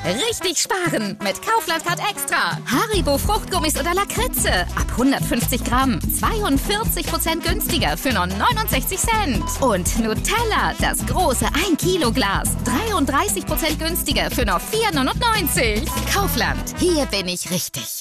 Richtig sparen mit Kaufland Card Extra. Haribo Fruchtgummis oder Lakritze. Ab 150 Gramm. 42% günstiger für nur 69 Cent. Und Nutella, das große 1 Kilo Glas. 33% günstiger für nur 4,99. Kaufland, hier bin ich richtig.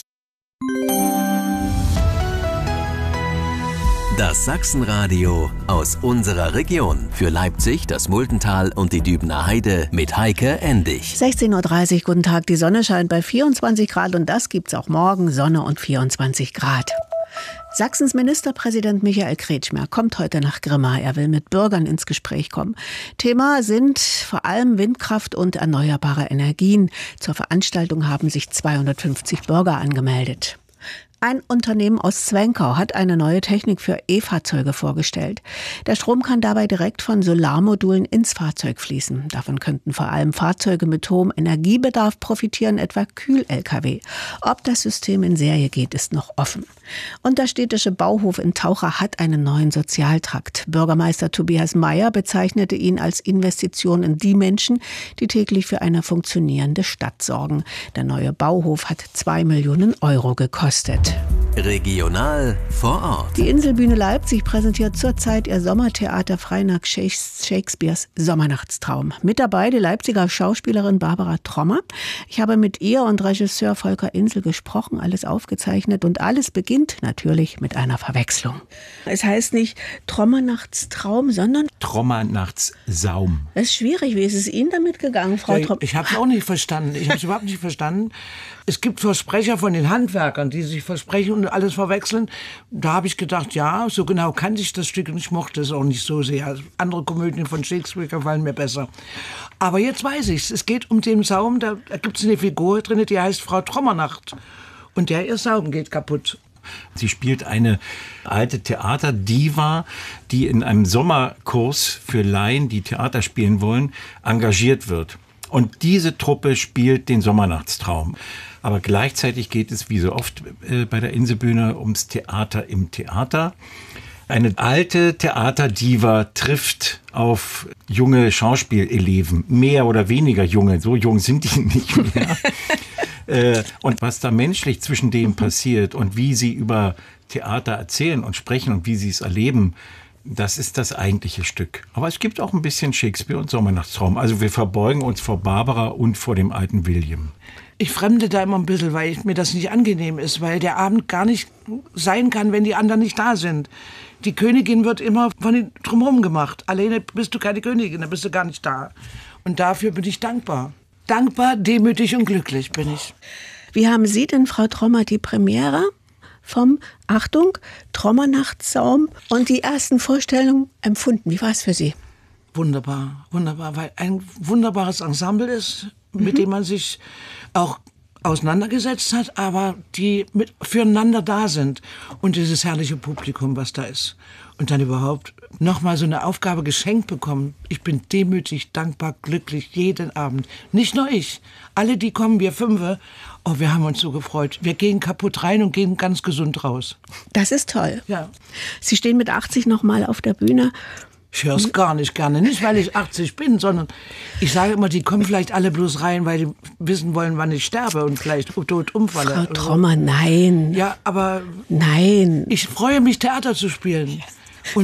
Das Sachsenradio aus unserer Region. Für Leipzig, das Muldental und die Dübener Heide mit Heike Endig. 16.30 Uhr, guten Tag. Die Sonne scheint bei 24 Grad und das gibt's auch morgen. Sonne und 24 Grad. Sachsens Ministerpräsident Michael Kretschmer kommt heute nach Grimma. Er will mit Bürgern ins Gespräch kommen. Thema sind vor allem Windkraft und erneuerbare Energien. Zur Veranstaltung haben sich 250 Bürger angemeldet. Ein Unternehmen aus Zwenkau hat eine neue Technik für E-Fahrzeuge vorgestellt. Der Strom kann dabei direkt von Solarmodulen ins Fahrzeug fließen. Davon könnten vor allem Fahrzeuge mit hohem Energiebedarf profitieren, etwa Kühl-Lkw. Ob das System in Serie geht, ist noch offen. Und der städtische Bauhof in Taucher hat einen neuen Sozialtrakt. Bürgermeister Tobias Meyer bezeichnete ihn als Investition in die Menschen, die täglich für eine funktionierende Stadt sorgen. Der neue Bauhof hat 2 Millionen Euro gekostet. Regional vor Ort. Die Inselbühne Leipzig präsentiert zurzeit ihr Sommertheater frei nach Shakespeares Sommernachtstraum. Mit dabei die Leipziger Schauspielerin Barbara Trommer. Ich habe mit ihr und Regisseur Volker Insel gesprochen, alles aufgezeichnet und alles beginnt natürlich mit einer Verwechslung. Es heißt nicht Trommernachtstraum, sondern Trommernachtsaum. Das ist schwierig. Wie ist es Ihnen damit gegangen, Frau Trommer? Ich habe es auch nicht verstanden. Ich habe es überhaupt nicht verstanden. Es gibt Versprecher von den Handwerkern, die sich versprechen und alles verwechseln. Da habe ich gedacht, ja, so genau kannte ich das Stück und ich mochte es auch nicht so sehr. Andere Komödien von Shakespeare gefallen mir besser. Aber jetzt weiß ich es. Es geht um den Saum, da gibt es eine Figur drin, die heißt Frau Trommernacht. Und ihr Saum geht kaputt. Sie spielt eine alte Theaterdiva, die in einem Sommerkurs für Laien, die Theater spielen wollen, engagiert wird. Und diese Truppe spielt den Sommernachtstraum. Aber gleichzeitig geht es, wie so oft bei der Inselbühne, ums Theater im Theater. Eine alte Theaterdiva trifft auf junge Schauspieleleven, mehr oder weniger junge, so jung sind die nicht mehr. Und was da menschlich zwischen denen passiert und wie sie über Theater erzählen und sprechen und wie sie es erleben, das ist das eigentliche Stück. Aber es gibt auch ein bisschen Shakespeare und Sommernachtstraum. Also wir verbeugen uns vor Barbara und vor dem alten William. Ich fremde da immer ein bisschen, weil mir das nicht angenehm ist, weil der Abend gar nicht sein kann, wenn die anderen nicht da sind. Die Königin wird immer von den drumherum gemacht. Alleine bist du keine Königin, dann bist du gar nicht da. Und dafür bin ich dankbar. Dankbar, demütig und glücklich bin ich. Wie haben Sie denn, Frau Trommer, die Premiere vom, Achtung, Trommernachtsaum und die ersten Vorstellungen empfunden? Wie war es für Sie? Wunderbar, wunderbar, weil ein wunderbares Ensemble ist, mit dem man sich auch auseinandergesetzt hat, aber die füreinander da sind. Und dieses herrliche Publikum, was da ist. Und dann überhaupt nochmal so eine Aufgabe geschenkt bekommen. Ich bin demütig, dankbar, glücklich jeden Abend. Nicht nur ich. Alle, die kommen, wir 5. Oh, wir haben uns so gefreut. Wir gehen kaputt rein und gehen ganz gesund raus. Das ist toll. Ja. Sie stehen mit 80 nochmal auf der Bühne. Ich höre es gar nicht gerne. Nicht, weil ich 80 bin, sondern ich sage immer, die kommen vielleicht alle bloß rein, weil die wissen wollen, wann ich sterbe und vielleicht tot umfalle. Frau Trommer, nein. Ja, aber nein. Ich freue mich, Theater zu spielen. Yes.